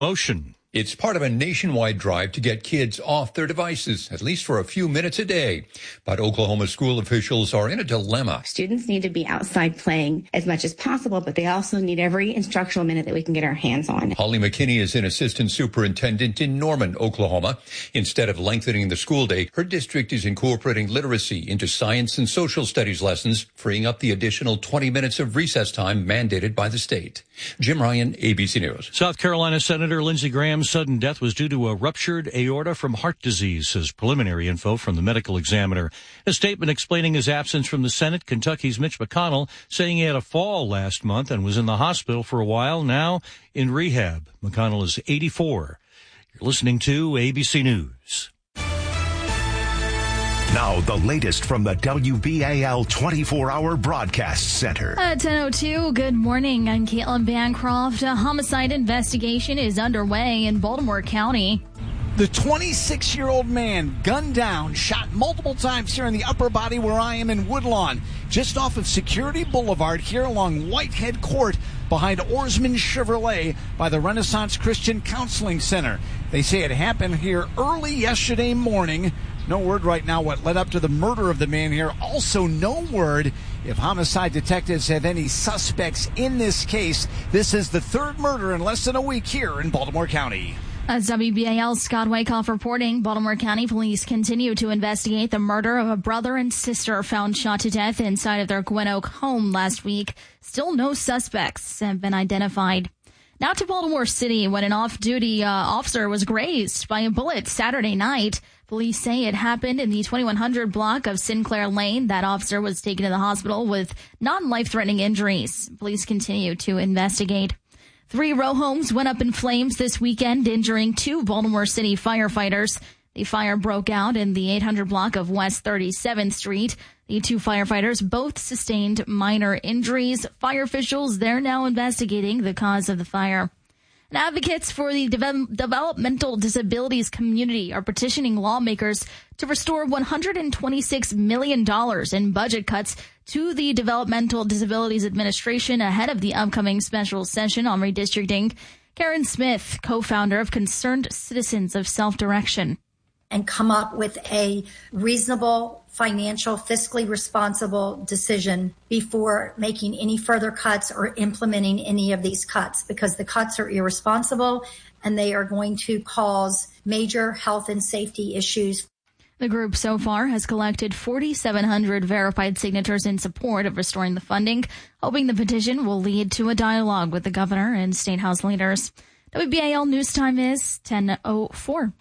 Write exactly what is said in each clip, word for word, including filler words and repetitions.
Motion. It's part of a nationwide drive to get kids off their devices, at least for a few minutes a day. But Oklahoma school officials are in a dilemma. Students need to be outside playing as much as possible, but they also need every instructional minute that we can get our hands on. Holly McKinney is an assistant superintendent in Norman, Oklahoma. Instead of lengthening the school day, her district is incorporating literacy into science and social studies lessons, freeing up the additional twenty minutes of recess time mandated by the state. Jim Ryan, A B C News. South Carolina Senator Lindsey Graham's sudden death was due to a ruptured aorta from heart disease, says preliminary info from the medical examiner. A statement explaining his absence from the Senate, Kentucky's Mitch McConnell, saying he had a fall last month and was in the hospital for a while, now in rehab. McConnell is eighty-four. You're listening to A B C News. Now, the latest from the W B A L twenty-four hour Broadcast Center. At ten oh two, good morning. I'm Caitlin Bancroft. A homicide investigation is underway in Baltimore County. The twenty-six-year-old man gunned down, shot multiple times here in the upper body where I am in Woodlawn, just off of Security Boulevard here along Whitehead Court behind Oarsman Chevrolet by the Renaissance Christian Counseling Center. They say it happened here early yesterday morning. No word right now what led up to the murder of the man here. Also no word if homicide detectives have any suspects in this case. This is the third murder in less than a week here in Baltimore County. As W B A L's Scott Wyckoff reporting, Baltimore County police continue to investigate the murder of a brother and sister found shot to death inside of their Gwen Oak home last week. Still no suspects have been identified. Now to Baltimore City, when an off-duty uh, officer was grazed by a bullet Saturday night. Police say it happened in the twenty-one hundred block of Sinclair Lane. That officer was taken to the hospital with non-life-threatening injuries. Police continue to investigate. Three row homes went up in flames this weekend, injuring two Baltimore City firefighters. The fire broke out in the eight hundred block of West thirty-seventh Street. The two firefighters both sustained minor injuries. Fire officials, they're now investigating the cause of the fire. And advocates for the de- developmental disabilities community are petitioning lawmakers to restore one hundred twenty-six million dollars in budget cuts to the Developmental Disabilities Administration ahead of the upcoming special session on redistricting. Karen Smith, co-founder of Concerned Citizens of Self-Direction. And come up with a reasonable, financial, fiscally responsible decision before making any further cuts or implementing any of these cuts, because the cuts are irresponsible and they are going to cause major health and safety issues. The group so far has collected four thousand seven hundred verified signatures in support of restoring the funding, hoping the petition will lead to a dialogue with the governor and state house leaders. W B A L News Time is ten oh four.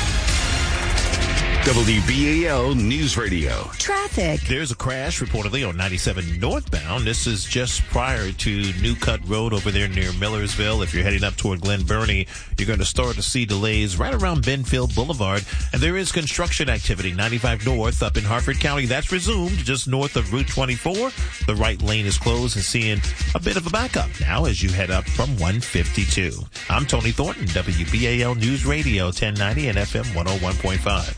W B A L News Radio. Traffic. There's a crash reportedly on ninety-seven northbound. This is just prior to New Cut Road over there near Millersville. If you're heading up toward Glen Burnie, you're going to start to see delays right around Benfield Boulevard. And there is construction activity, ninety-five north up in Harford County. That's resumed just north of Route twenty-four. The right lane is closed and seeing a bit of a backup now as you head up from one fifty-two. I'm Tony Thornton, W B A L News Radio, ten ninety and F M one oh one point five.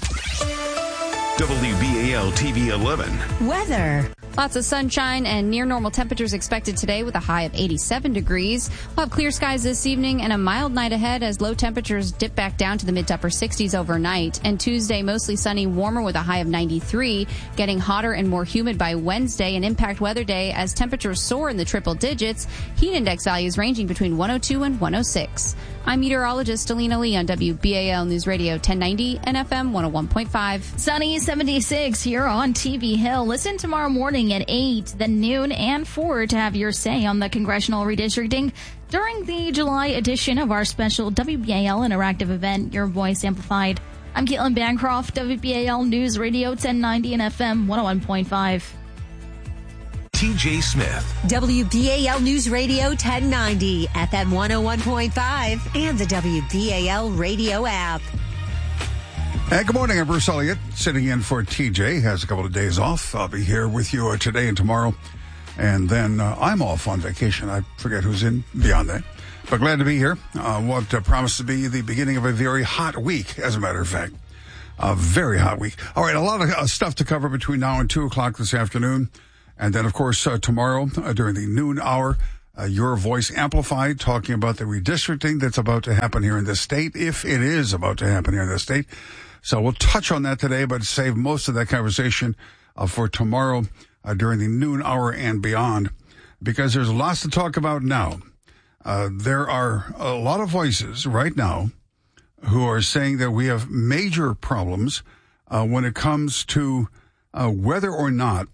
W B A L T V eleven. Weather. Lots of sunshine and near normal temperatures expected today with a high of eighty-seven degrees. We'll have clear skies this evening and a mild night ahead as low temperatures dip back down to the mid to upper sixties overnight. And Tuesday, mostly sunny, warmer with a high of ninety-three, getting hotter and more humid by Wednesday, an impact weather day as temperatures soar in the triple digits. Heat index values ranging between one oh two and one oh six. I'm meteorologist Alina Lee on W B A L News Radio ten ninety and F M one oh one point five. Sunny seventy-six here on T V Hill. Listen tomorrow morning at eight, then noon, and four to have your say on the congressional redistricting during the July edition of our special W B A L Interactive event, Your Voice Amplified. I'm Caitlin Bancroft, W B A L News Radio ten ninety and F M one oh one point five. T J Smith. W B A L News Radio ten ninety, F M one oh one point five, and the W B A L radio app. Hey, good morning. I'm Bruce Elliott, sitting in for T J. Has a couple of days off. I'll be here with you today and tomorrow. And then uh, I'm off on vacation. I forget who's in beyond that. But glad to be here. Uh, what uh, promised to be the beginning of a very hot week, as a matter of fact. A very hot week. All right, a lot of uh, stuff to cover between now and two o'clock this afternoon. And then, of course, uh, tomorrow uh, during the noon hour, uh, your voice amplified, talking about the redistricting that's about to happen here in this state, if it is about to happen here in this state. So we'll touch on that today, but save most of that conversation uh, for tomorrow uh, during the noon hour and beyond, because there's lots to talk about now. Uh, there are a lot of voices right now who are saying that we have major problems uh, when it comes to uh, whether or not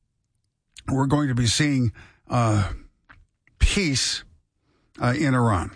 we're going to be seeing uh, peace uh, in Iran.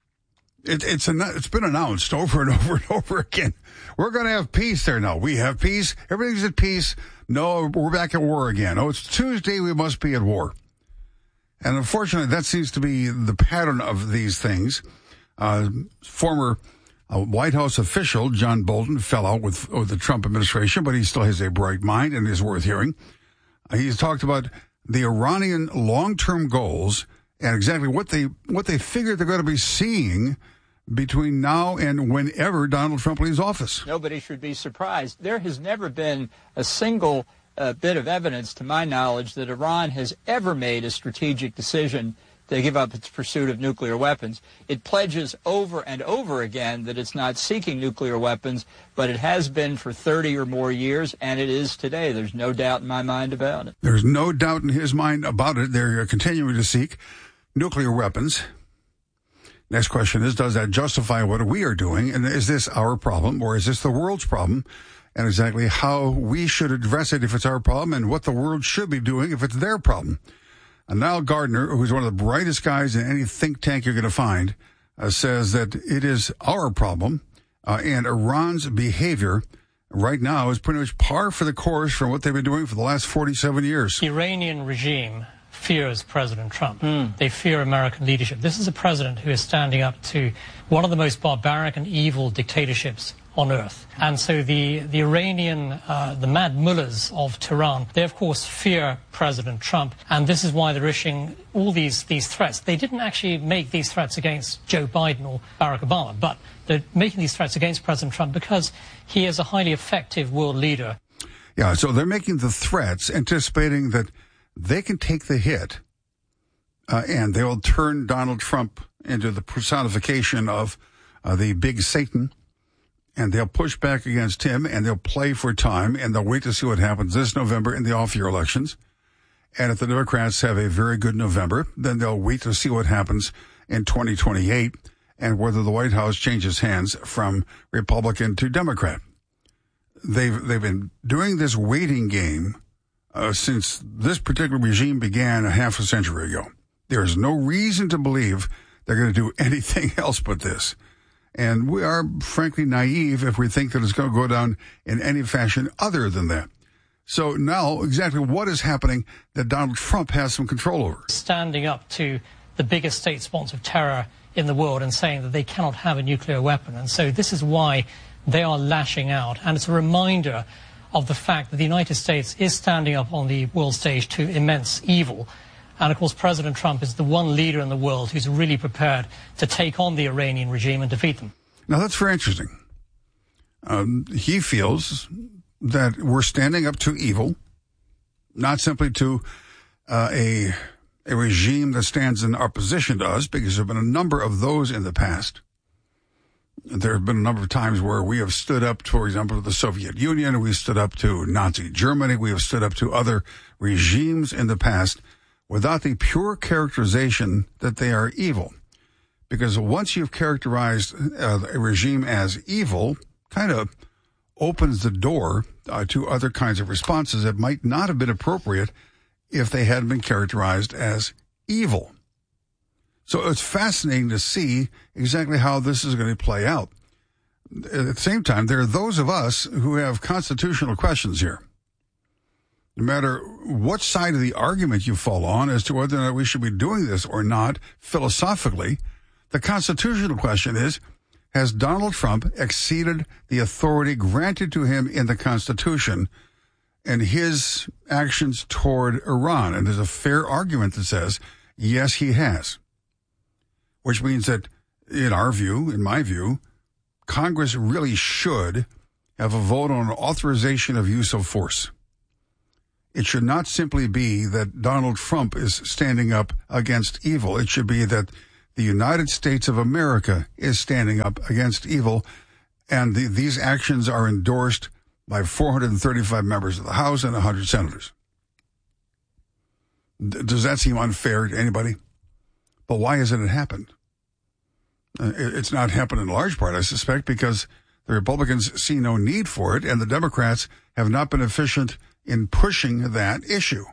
It, it's an, it's been announced over and over and over again. We're going to have peace there now. We have peace. Everything's at peace. No, we're back at war again. Oh, it's Tuesday. We must be at war. And unfortunately, that seems to be the pattern of these things. Uh, former uh, White House official John Bolton fell out with, with the Trump administration, but he still has a bright mind and is worth hearing. Uh, he's talked about the Iranian long-term goals and exactly what they what they figure they're going to be seeing between now and whenever Donald Trump leaves office. Nobody should be surprised. There has never been a single uh, bit of evidence, to my knowledge, that Iran has ever made a strategic decision to give up its pursuit of nuclear weapons. It pledges over and over again that it's not seeking nuclear weapons, but it has been for thirty or more years, and it is today. There's no doubt in my mind about it. There's no doubt in his mind about it. They're continuing to seek nuclear weapons. Next question is, does that justify what we are doing? And is this our problem, or is this the world's problem? And exactly how we should address it if it's our problem, and what the world should be doing if it's their problem. And Niall Gardner, who's one of the brightest guys in any think tank you're going to find, uh, says that it is our problem, uh, and Iran's behavior right now is pretty much par for the course from what they've been doing for the last forty-seven years. The Iranian regime fears President Trump. Mm. They fear American leadership. This is a president who is standing up to one of the most barbaric and evil dictatorships on earth. And so the, the Iranian, uh, the mad mullahs of Tehran, they of course fear President Trump. And this is why they're issuing all these, these threats. They didn't actually make these threats against Joe Biden or Barack Obama, but they're making these threats against President Trump because he is a highly effective world leader. Yeah, so they're making the threats, anticipating that they can take the hit, uh, and they'll turn Donald Trump into the personification of uh, the big Satan, and they'll push back against him, and they'll play for time, and they'll wait to see what happens this November in the off-year elections. And if the Democrats have a very good November, then they'll wait to see what happens in twenty twenty-eight and whether the White House changes hands from Republican to Democrat. They've, they've been doing this waiting game Uh, since this particular regime began a half a century ago. There is no reason to believe they're going to do anything else but this. And we are, frankly, naive if we think that it's going to go down in any fashion other than that. So now, exactly what is happening that Donald Trump has some control over? Standing up to the biggest state sponsor of terror in the world and saying that they cannot have a nuclear weapon. And so this is why they are lashing out. And it's a reminder of the fact that the United States is standing up on the world stage to immense evil. And, of course, President Trump is the one leader in the world who's really prepared to take on the Iranian regime and defeat them. Now, that's very interesting. Um, he feels that we're standing up to evil, not simply to uh, a, a regime that stands in opposition to us, because there have been a number of those in the past. There have been a number of times where we have stood up, for example, to the Soviet Union, we stood up to Nazi Germany, we have stood up to other regimes in the past without the pure characterization that they are evil. Because once you've characterized uh, a regime as evil, kind of opens the door uh, to other kinds of responses that might not have been appropriate if they hadn't been characterized as evil. So it's fascinating to see exactly how this is going to play out. At the same time, there are those of us who have constitutional questions here. No matter what side of the argument you fall on as to whether or not we should be doing this or not, philosophically, the constitutional question is, has Donald Trump exceeded the authority granted to him in the Constitution and his actions toward Iran? And there's a fair argument that says, yes, he has. Which means that, in our view, in my view, Congress really should have a vote on authorization of use of force. It should not simply be that Donald Trump is standing up against evil. It should be that the United States of America is standing up against evil, and the, these actions are endorsed by four hundred thirty-five members of the House and one hundred senators. D- does that seem unfair to anybody? But why hasn't it happened? Uh, it, it's not happened in large part, I suspect, because the Republicans see no need for it, and the Democrats have not been efficient in pushing that issue.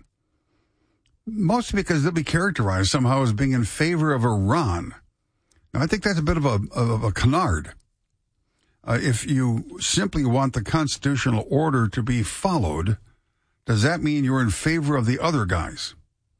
Mostly because they'll be characterized somehow as being in favor of Iran. Now, I think that's a bit of a, of a canard. Uh, if you simply want the constitutional order to be followed, does that mean you're in favor of the other guys?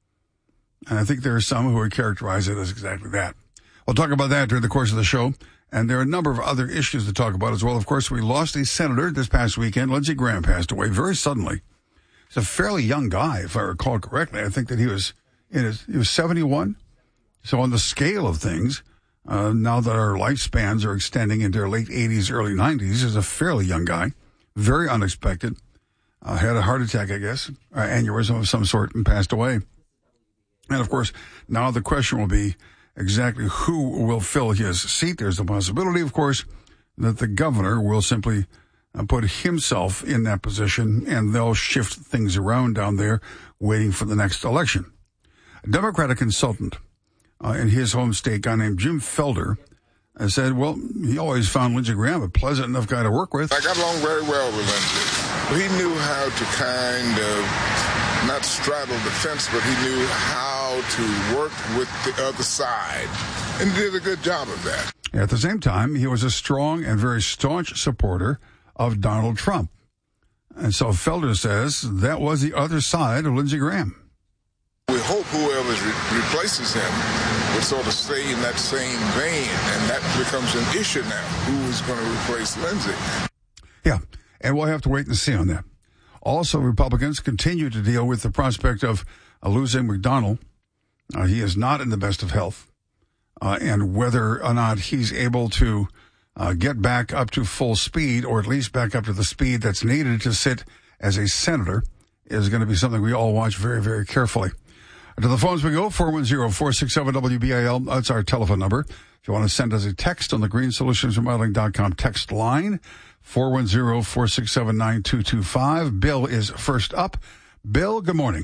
And I think there are some who would characterize it as exactly that. We'll talk about that during the course of the show. And there are a number of other issues to talk about as well. Of course, we lost a senator this past weekend. Lindsey Graham passed away very suddenly. He's a fairly young guy, if I recall correctly. I think that he was in his, he was seventy-one. So on the scale of things, uh, now that our lifespans are extending into our late eighties, early nineties, he's a fairly young guy. Very unexpected. Uh, had a heart attack, I guess, uh, aneurysm of some sort, and passed away. And of course, now the question will be exactly who will fill his seat. There's a possibility, of course, that the governor will simply uh, put himself in that position, and they'll shift things around down there, waiting for the next election. A Democratic consultant uh, in his home state, a guy named Jim Felder, uh, said, well, he always found Lindsey Graham a pleasant enough guy to work with. I got along very well with Lindsey. He knew how to kind of not straddle the fence, but he knew how to work with the other side, and did a good job of that. At the same time, he was a strong and very staunch supporter of Donald Trump. And so Felder says that was the other side of Lindsey Graham. We hope whoever re- replaces him will sort of stay in that same vein, and that becomes an issue now. Who is going to replace Lindsey? Yeah, and we'll have to wait and see on that. Also, Republicans continue to deal with the prospect of uh, losing McDonnell. Uh, he is not in the best of health, uh, and whether or not he's able to uh, get back up to full speed, or at least back up to the speed that's needed to sit as a senator, is going to be something we all watch very, very carefully. To the phones we go, four one zero, four six seven, W B A L. That's our telephone number. If you want to send us a text on the green solutions remodeling dot com text line, four one zero, four six seven, nine two two five. Bill is first up. Bill, good morning.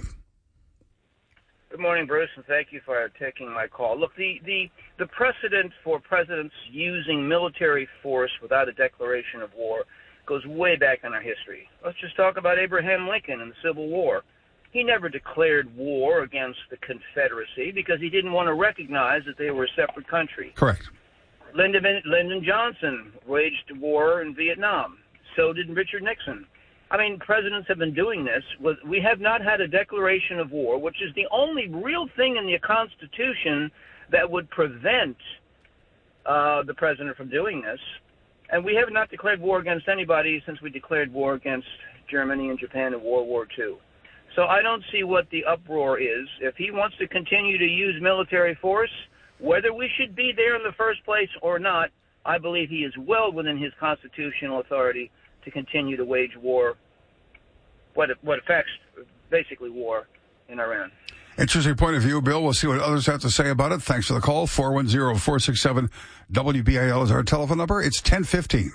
Good morning, Bruce, and thank you for taking my call. Look, the, the, the precedent for presidents using military force without a declaration of war goes way back in our history. Let's just talk about Abraham Lincoln and the Civil War. He never declared war against the Confederacy because he didn't want to recognize that they were a separate country. Correct. Lyndon, Lyndon Johnson waged war in Vietnam. So did Richard Nixon. I mean, presidents have been doing this. We have not had a declaration of war, which is the only real thing in the Constitution that would prevent uh, the president from doing this. And we have not declared war against anybody since we declared war against Germany and Japan in World War Two. So I don't see what the uproar is. If he wants to continue to use military force, whether we should be there in the first place or not, I believe he is well within his constitutional authority to continue to wage war, what what affects basically war in Iran. Interesting point of view, Bill. We'll see what others have to say about it. Thanks for the call. four one zero, four six seven, W B A L is our telephone number. It's ten fifteen.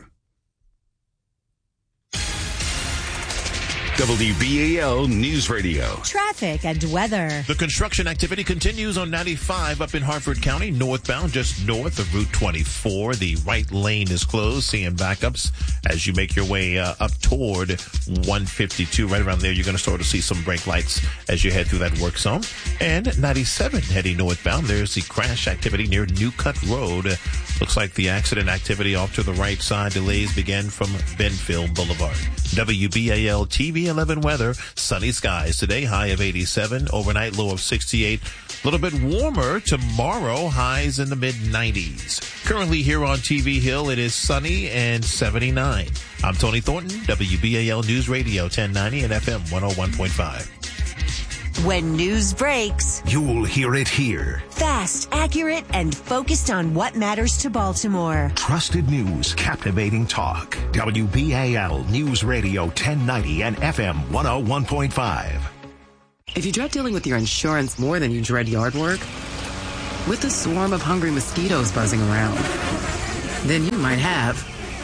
W B A L News Radio. Traffic and weather. The construction activity continues on ninety-five up in Harford County, northbound, just north of Route twenty-four. The right lane is closed, seeing backups as you make your way uh, up toward one fifty-two. Right around there, you're going to start to see some brake lights as you head through that work zone. And ninety-seven heading northbound, there's the crash activity near New Cut Road. Looks like the accident activity off to the right side. Delays began from Benfield Boulevard. W B A L T V eleven weather. Sunny skies today, high of eighty-seven. Overnight, low of sixty-eight. A little bit warmer tomorrow, highs in the mid nineties. Currently here on T V Hill, it is sunny and seventy-nine. I'm Tony Thornton, W B A L News Radio ten ninety and F M one oh one point five. When news breaks, you'll hear it here. Fast, accurate, and focused on what matters to Baltimore. Trusted news, captivating talk. W B A L News Radio ten ninety and F M one oh one point five. If you dread dealing with your insurance more than you dread yard work, with a swarm of hungry mosquitoes buzzing around, then you might have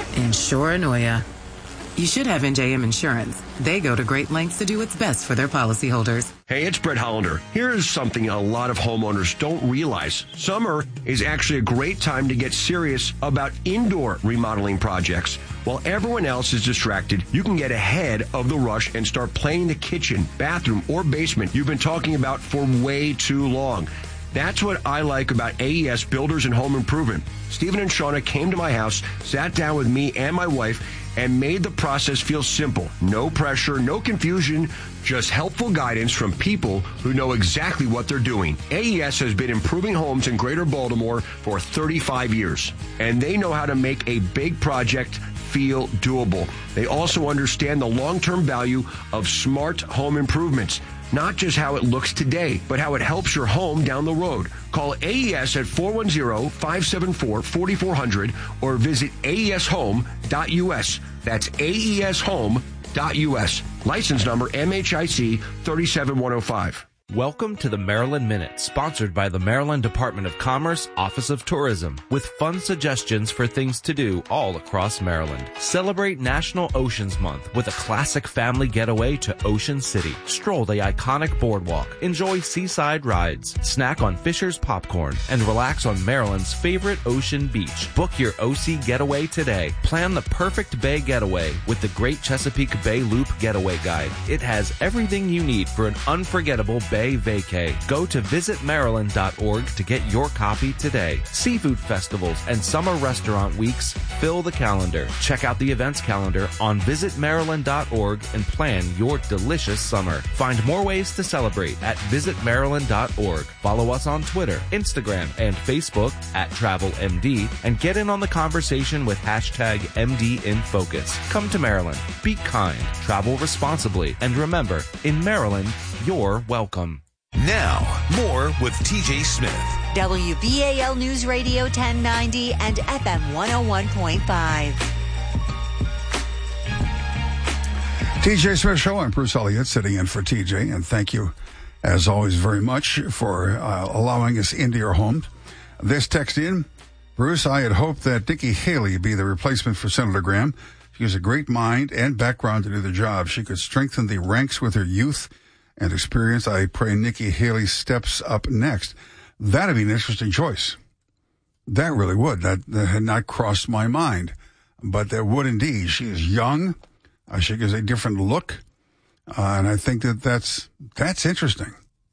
Insuranoia. You should have N J M Insurance. They go to great lengths to do what's best for their policyholders. Hey, it's Brett Hollander. Here's something a lot of homeowners don't realize. Summer is actually a great time to get serious about indoor remodeling projects. While everyone else is distracted, you can get ahead of the rush and start planning the kitchen, bathroom, or basement you've been talking about for way too long. That's what I like about A E S Builders and Home Improvement. Stephen and Shauna came to my house, sat down with me and my wife, and made the process feel simple. No pressure, no confusion, just helpful guidance from people who know exactly what they're doing. A E S has been improving homes in Greater Baltimore for thirty-five years, and they know how to make a big project feel doable. They also understand the long-term value of smart home improvements. Not just how it looks today, but how it helps your home down the road. Call A E S at four one zero, five seven four, four four zero zero or visit A E S home dot U S. That's A E S home dot U S. License number M H I C three seven one zero five. Welcome to the Maryland Minute, sponsored by the Maryland Department of Commerce, Office of Tourism, with fun suggestions for things to do all across Maryland. Celebrate National Oceans Month with a classic family getaway to Ocean City. Stroll the iconic boardwalk, enjoy seaside rides, snack on Fisher's popcorn, and relax on Maryland's favorite ocean beach. Book your O C getaway today. Plan the perfect bay getaway with the Great Chesapeake Bay Loop Getaway Guide. It has everything you need for an unforgettable bay vacay. Go to visit maryland dot org to get your copy today. Seafood festivals and summer restaurant weeks fill the calendar. Check out the events calendar on visit maryland dot org and plan your delicious summer. Find more ways to celebrate at visit maryland dot org. Follow us on Twitter, Instagram, and Facebook at Travel M D and get in on the conversation with hashtag M D in Focus. Come to Maryland. Be kind, travel responsibly, and remember, in Maryland, you're welcome. Now, more with T J Smith. W B A L News Radio ten ninety and F M one oh one point five. T J Smith Show. I'm Bruce Elliott sitting in for T J, and thank you, as always, very much for uh, allowing us into your home. This text in, Bruce, I had hoped that Nikki Haley be the replacement for Senator Graham. She has a great mind and background to do the job. She could strengthen the ranks with her youth and experience. I pray Nikki Haley steps up next. That'd be an interesting choice. That really would. That, that had not crossed my mind, but that would indeed. She is young. Uh, she gives a different look, uh, and I think that that's that's interesting.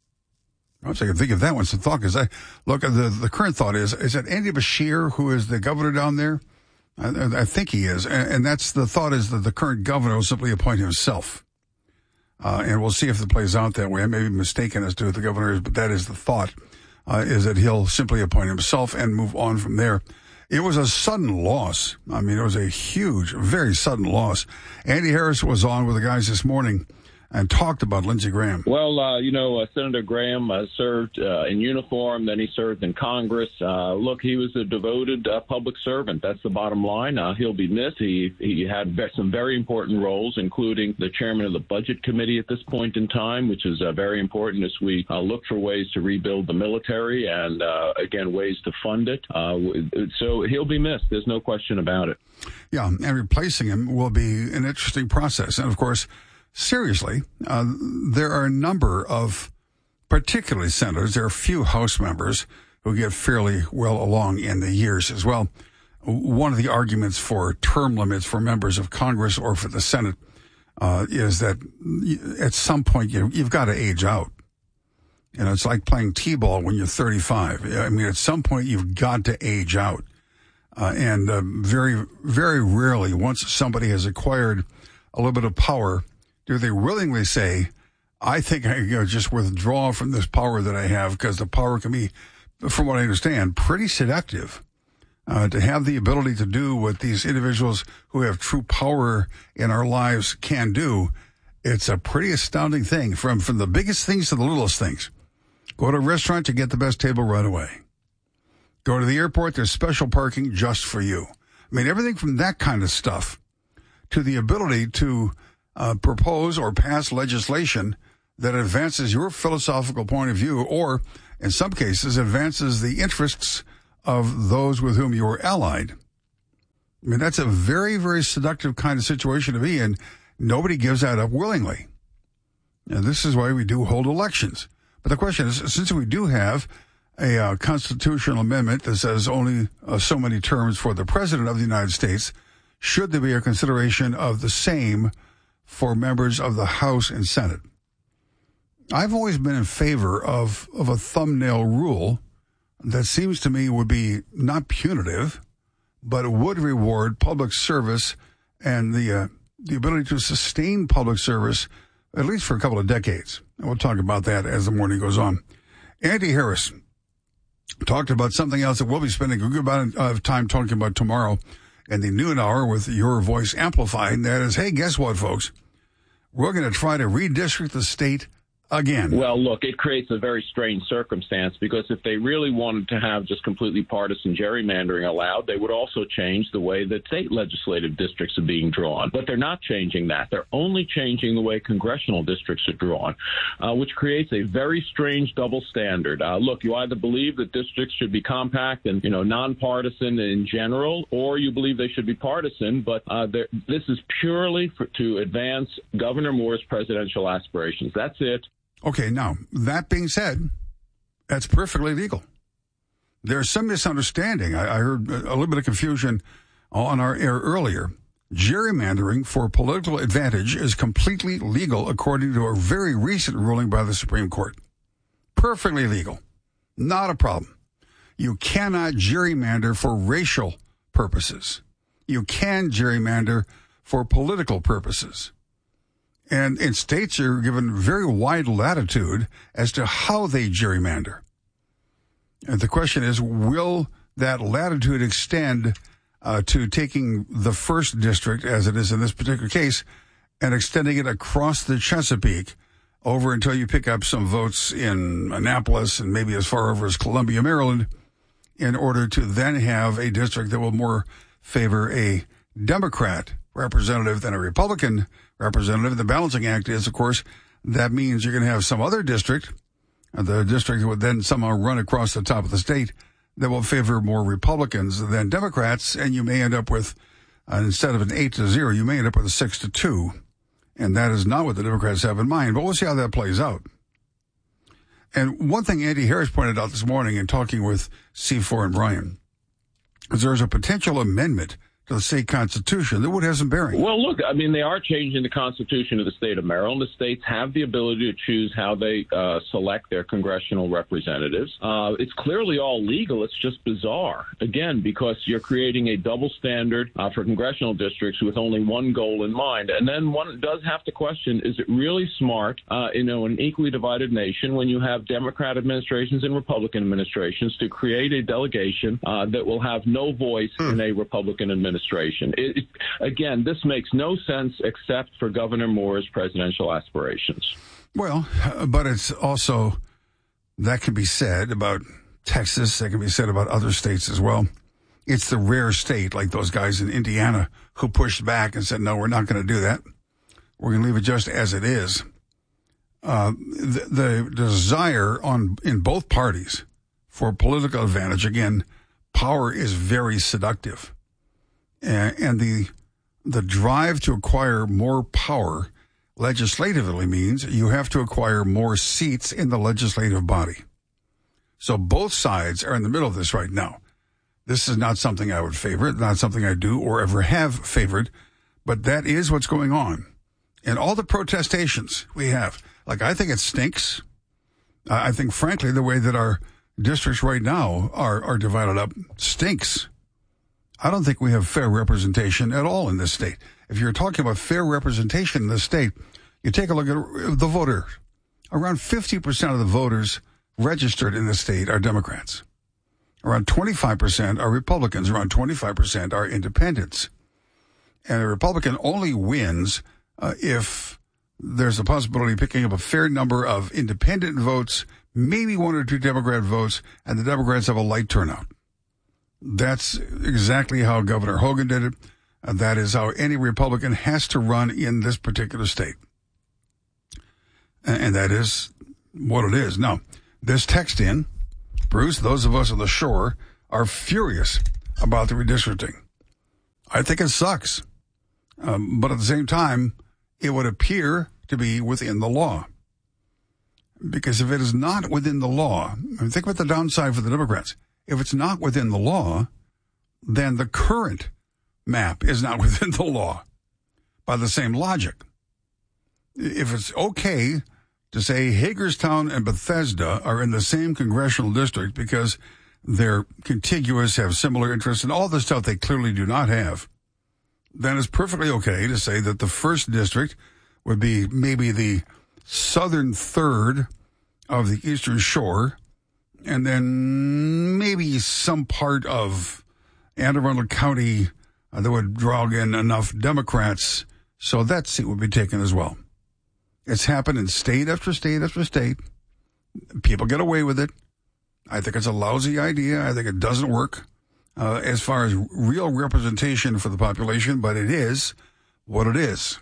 I was thinking, think of that one some thought, because I look the the current thought is is that Andy Beshear, who is the governor down there? I, I think he is, and, and that's the thought is that the current governor will simply appoint himself. Uh, and we'll see if it plays out that way. I may be mistaken as to what the governor is, but that is the thought, uh, is that he'll simply appoint himself and move on from there. It was a sudden loss. I mean, it was a huge, very sudden loss. Andy Harris was on with the guys this morning and talked about Lindsey Graham. Well, uh, you know, uh, Senator Graham uh, served uh, in uniform, then he served in Congress. Uh, look, he was a devoted uh, public servant. That's the bottom line. Uh, he'll be missed. He he had some very important roles, including the chairman of the Budget Committee at this point in time, which is uh, very important as we uh, look for ways to rebuild the military and, uh, again, ways to fund it. Uh, so he'll be missed. There's no question about it. Yeah, and replacing him will be an interesting process. And, of course, seriously, uh, there are a number of, particularly senators, there are a few House members who get fairly well along in the years as well. One of the arguments for term limits for members of Congress or for the Senate uh, is that at some point you, you've got to age out. You know, it's like playing T-ball when you're thirty-five. I mean, at some point you've got to age out. Uh, and uh, very, very rarely, once somebody has acquired a little bit of power, do they willingly say, I think I can just withdraw from this power that I have, because the power can be, from what I understand, pretty seductive. Uh, to have the ability to do what these individuals who have true power in our lives can do, it's a pretty astounding thing, from, from the biggest things to the littlest things. Go to a restaurant, you get the best table right away. Go to the airport, there's special parking just for you. I mean, everything from that kind of stuff to the ability to Uh, propose or pass legislation that advances your philosophical point of view, or in some cases advances the interests of those with whom you are allied. I mean, that's a very, very seductive kind of situation to be in. Nobody gives that up willingly. And this is why we do hold elections. But the question is, since we do have a uh, constitutional amendment that says only uh, so many terms for the President of the United States, should there be a consideration of the same for members of the House and Senate? I've always been in favor of, of a thumbnail rule that seems to me would be not punitive, but it would reward public service and the uh, the ability to sustain public service at least for a couple of decades. And we'll talk about that as the morning goes on. Andy Harris talked about something else that we'll be spending a good amount of time talking about tomorrow in the noon hour with Your Voice Amplified. And that is, hey, guess what, folks? We're going to try to redistrict the state again. Well, look, it creates a very strange circumstance, because if they really wanted to have just completely partisan gerrymandering allowed, they would also change the way that state legislative districts are being drawn. But they're not changing that. They're only changing the way congressional districts are drawn, uh, which creates a very strange double standard. Uh, look, you either believe that districts should be compact and, you know, nonpartisan in general, or you believe they should be partisan. But uh, this is purely for, to advance Governor Moore's presidential aspirations. That's it. Okay, now, that being said, that's perfectly legal. There's some misunderstanding. I, I heard a little bit of confusion on our air earlier. Gerrymandering for political advantage is completely legal according to a very recent ruling by the Supreme Court. Perfectly legal. Not a problem. You cannot gerrymander for racial purposes. You can gerrymander for political purposes. And, and states are given very wide latitude as to how they gerrymander. And the question is, will that latitude extend uh, to taking the first district, as it is in this particular case, and extending it across the Chesapeake over until you pick up some votes in Annapolis and maybe as far over as Columbia, Maryland, in order to then have a district that will more favor a Democrat representative than a Republican representative. The balancing act is, of course, that means you're going to have some other district, the district that would then somehow run across the top of the state, that will favor more Republicans than Democrats, and you may end up with, uh, instead of an eight to zero, you may end up with a six to two, and that is not what the Democrats have in mind. But we'll see how that plays out. And one thing Andy Harris pointed out this morning in talking with C four and Brian is there's a potential amendment to the state constitution that would have some bearing. Well, look, I mean, they are changing the constitution of the state of Maryland. The states have the ability to choose how they uh, select their congressional representatives. Uh, it's clearly all legal. It's just bizarre, again, because you're creating a double standard uh, for congressional districts with only one goal in mind. And then one does have to question, is it really smart, uh, you know, an equally divided nation when you have Democrat administrations and Republican administrations to create a delegation uh, that will have no voice hmm. in a Republican administration? Administration. It, it, again, this makes no sense except for Governor Moore's presidential aspirations. Well, but it's also, that can be said about Texas, that can be said about other states as well. It's the rare state, like those guys in Indiana, who pushed back and said, no, we're not going to do that. We're going to leave it just as it is. Uh, the, the desire on in both parties for political advantage, again, power is very seductive. And the the drive to acquire more power legislatively means you have to acquire more seats in the legislative body. So both sides are in the middle of this right now. This is not something I would favor, not something I do or ever have favored, but that is what's going on. And all the protestations we have, like, I think it stinks. I think, frankly, the way that our districts right now are, are divided up stinks. I don't think we have fair representation at all in this state. If you're talking about fair representation in this state, you take a look at the voters. Around fifty percent of the voters registered in the state are Democrats. Around twenty-five percent are Republicans. Around twenty-five percent are independents. And a Republican only wins uh, if there's a possibility of picking up a fair number of independent votes, maybe one or two Democrat votes, and the Democrats have a light turnout. That's exactly how Governor Hogan did it. And that is how any Republican has to run in this particular state. And that is what it is. Now, this text in, Bruce, those of us on the shore are furious about the redistricting. I think it sucks. Um, but at the same time, it would appear to be within the law. Because if it is not within the law, I mean, think about the downside for the Democrats. If it's not within the law, then the current map is not within the law by the same logic. If it's okay to say Hagerstown and Bethesda are in the same congressional district because they're contiguous, have similar interests, and all the stuff they clearly do not have, then it's perfectly okay to say that the first district would be maybe the southern third of the Eastern Shore, and then maybe some part of Anne Arundel County uh, that would draw in enough Democrats, so that seat would be taken as well. It's happened in state after state after state. People get away with it. I think it's a lousy idea. I think it doesn't work uh, as far as real representation for the population, but it is what it is.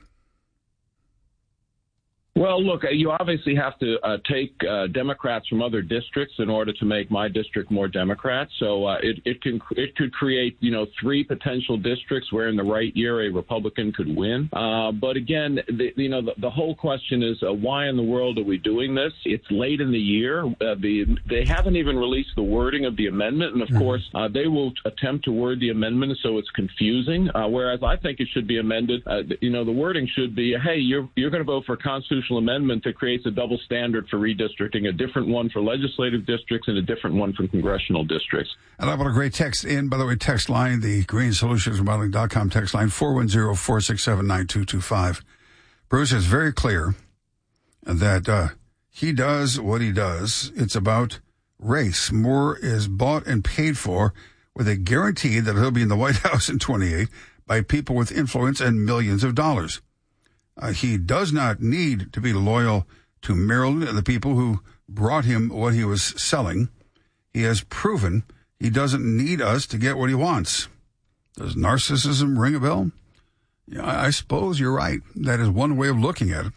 Well, look, you obviously have to uh, take uh, Democrats from other districts in order to make my district more Democrat. So uh, it, it can it could create, you know, three potential districts where in the right year a Republican could win. Uh, but again, the, you know, the, the whole question is uh, why in the world are we doing this? It's late in the year. Uh, the, they haven't even released the wording of the amendment. And, of mm-hmm. course, uh, they will attempt to word the amendment so it's confusing, uh, whereas I think it should be amended. Uh, you know, the wording should be, hey, you're, you're going to vote for a constitutional amendment that creates a double standard for redistricting, a different one for legislative districts and a different one for congressional districts. And I've got a great text in, by the way, text line, the green solutions remodeling dot com text line, four one zero, four six seven, nine two two five. Bruce is very clear that uh, he does what he does. It's about race. Moore is bought and paid for with a guarantee that he'll be in the White House in twenty-eight by people with influence and millions of dollars. Uh, he does not need to be loyal to Maryland and the people who brought him what he was selling. He has proven he doesn't need us to get what he wants. Does narcissism ring a bell? Yeah, I suppose you're right. That is one way of looking at it.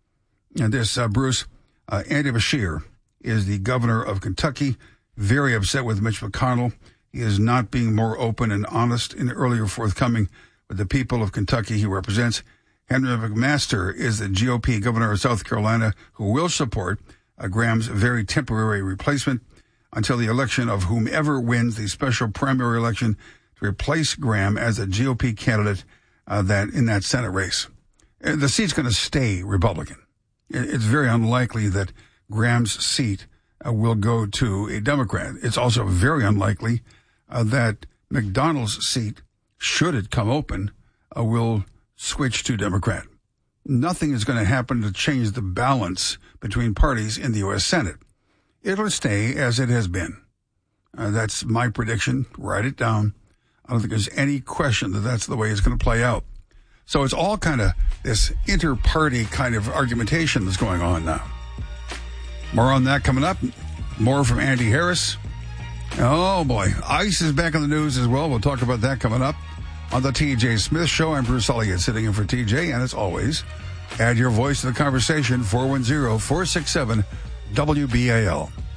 And this, uh, Bruce, uh, Andy Beshear is the governor of Kentucky, very upset with Mitch McConnell. He is not being more open and honest and earlier forthcoming with the people of Kentucky he represents. Henry McMaster is the G O P governor of South Carolina who will support uh, Graham's very temporary replacement until the election of whomever wins the special primary election to replace Graham as a G O P candidate uh, that in that Senate race. Uh, the seat's going to stay Republican. It's very unlikely that Graham's seat uh, will go to a Democrat. It's also very unlikely uh, that McDonald's seat, should it come open, uh, will switch to Democrat. Nothing is going to happen to change the balance between parties in the U S Senate. It'll stay as it has been. Uh, that's my prediction. Write it down. I don't think there's any question that that's the way it's going to play out. So it's all kind of this inter-party kind of argumentation that's going on now. More on that coming up. More from Andy Harris. Oh, boy. ICE is back in the news as well. We'll talk about that coming up. On the T J Smith Show, I'm Bruce Elliott sitting in for T J, and as always, add your voice to the conversation, four one zero, four six seven, W B A L.